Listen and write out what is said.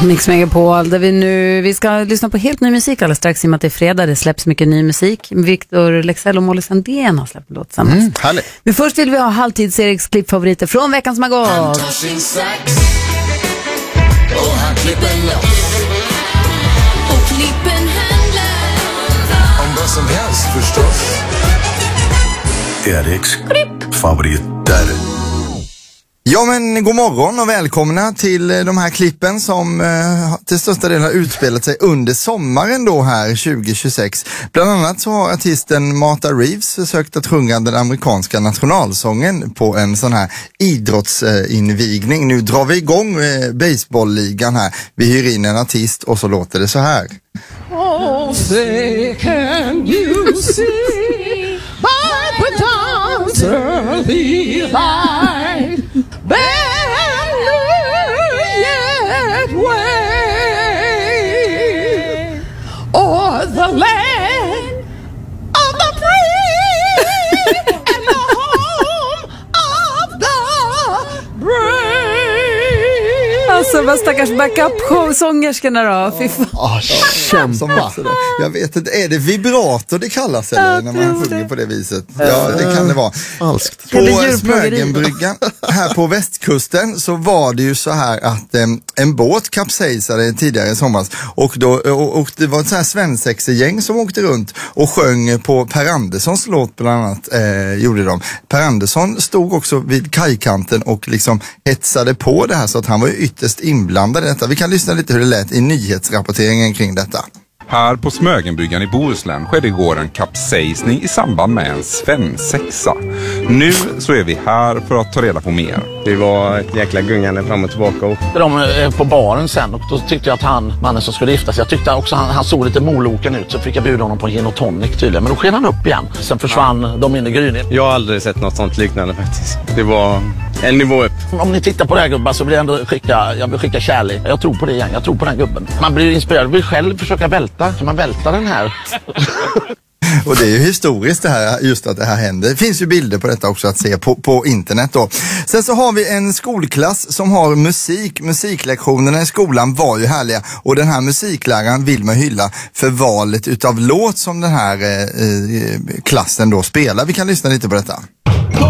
Mix Megapol, där vi ska lyssna på helt ny musik alldeles strax i och med att det är fredag. Det släpps mycket ny musik. Victor Leksell och Molly Sandén har släppt låt tillsammans. Men först vill vi ha Halvtids-Eriks klippfavoriter från veckan som har gått. Han tar sin sax och han klipper loss. Och klippen handlar om vad som helst förstås. Eriks klippfavoriter. Ja, men god morgon och välkomna till de här klippen som till största del har utspelat sig under sommaren då här 2026. Bland annat så har artisten Martha Reeves försökt att sjunga den amerikanska nationalsången på en sån här idrottsinvigning. Nu drar vi igång baseballligan här. Vi hyr in en artist och så låter det så här. Oh, say can you see by the dawn's early light barely yet way o'er the land of the free and the home of the brave. Alltså, vad stackars backup-sångerskorna då? Fy fan. Kämpa. Jag vet inte, är det vibrator det kallas eller när man sjunger på det viset? Ja, det kan det vara. Falskt. På Smögenbryggan här på västkusten så var det ju så här att en båt kapsejsade tidigare i sommar och det var ett så här svensexegäng som åkte runt och sjöng på Per Anderssons låt bland annat gjorde de. Per Andersson stod också vid kajkanten och liksom hetsade på det här så att han var ju ytterst inblandad i detta. Vi kan lyssna lite hur det lät i nyhetsrapporteringen kring detta. Här på Smögenbryggan i Bohuslän skedde igår en kapsejsning i samband med en svensexa. Nu så är vi här för att ta reda på mer. Det var ett jäkla gungande fram och tillbaka. De på baren sen och då tyckte jag att mannen som skulle gifta sig, jag tyckte också han såg lite moloken ut, så fick jag bjuda honom på en gin och tonic tydligen. Men då sken han upp igen. Sen försvann de in i gryningen. Jag har aldrig sett något sånt liknande faktiskt. Det var en nivå upp. Om ni tittar på det här gubbar så vill jag ändå skicka kärlek. Jag tror på det igen, jag tror på den gubben. Man blir inspirerad, vill själv försöka välta. Kan man välta den här? Och det är ju historiskt det här, just att det här händer. Det finns ju bilder på detta också att se på internet då. Sen så har vi en skolklass som har musik. Musiklektionerna i skolan var ju härliga. Och den här musikläraren vill man hylla för valet utav låt som den här klassen då spelar. Vi kan lyssna lite på detta.